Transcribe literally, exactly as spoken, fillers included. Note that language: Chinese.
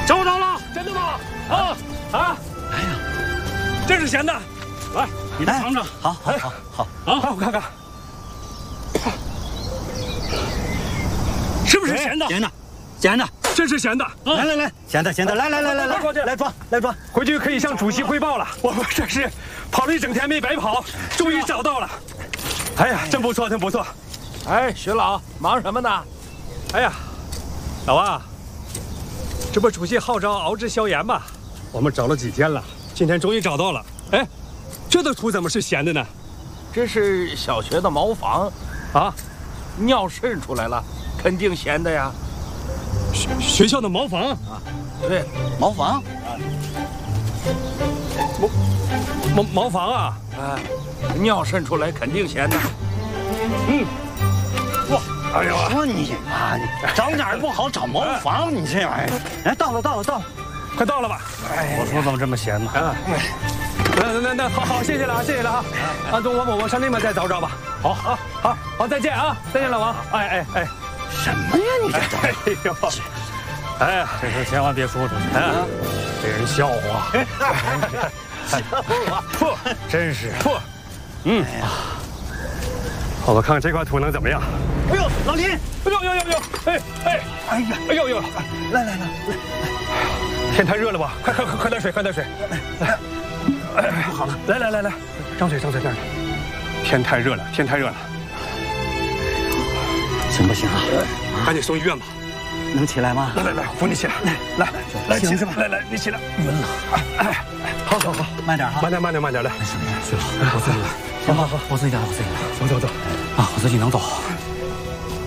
找到了，真的吗？啊啊！哎呀，这是咸的，来，你尝尝。 好，好，好，好， 好，我看看，是不是咸的？ 咸的，咸的， 真是咸的。 来来来，咸的，咸的，来来来来来，来装，来装。 回去可以向主席汇报了。我们这是跑了一整天没白跑，终于找到了。哎呀，真不错，真不错。 哎，徐老，忙什么呢？ 哎呀，老王，这不主席号召熬制消炎吗？我们找了几天了，今天终于找到了。哎，这的土怎么是咸的呢？ 这是小学的茅房， 啊， 尿渗出来了，肯定咸的呀。 学学校的茅房啊，对， 茅房， 茅茅茅房啊， 啊，尿渗出来肯定咸的。 嗯，哇，哎呀， 说你妈，你找哪儿不好找茅房？你这玩意儿，哎，到了，到了，到了， 快到了吧？ 哎，我说怎么这么咸呢？ 啊，那那那好好，谢谢了啊，谢谢了啊。啊，等我我我上那边再找找吧。好，好，好，好，再见啊，再见，老王。哎哎哎， 什么呀你这？ 哎呦，哎呀，这事千万别说出去啊，被人笑话。不，真是不，嗯。我们看看这块土能怎么样？ 哎呦，老林！ 哎呦呦呦呦！哎哎哎呀！ 哎呦呦！ 来来来来！ 天太热了吧？快快快快点水，快点水！来，哎，不好了！来来来来，张嘴张嘴张嘴！天太热了，天太热了！ 行不行啊？ 赶紧送医院吧！ 能起来吗？ 来来来，扶你起来！来来来，起是吧？来来，你起来！ 晕了！ 哎，好好好， 慢点哈！ 慢点慢点慢点来！ 没事没事，徐老，我自己来。好好好，我自己来，我自己来。 走走走。 啊，我自己能走。